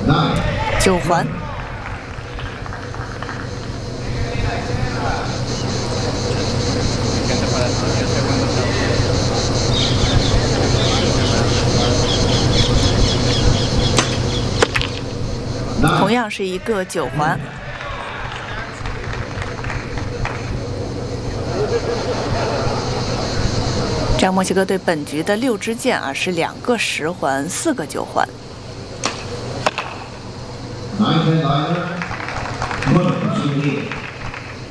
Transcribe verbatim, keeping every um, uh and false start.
九环。同样是一个九环。这样墨西哥队本局的六支箭啊是两个十环，四个九环。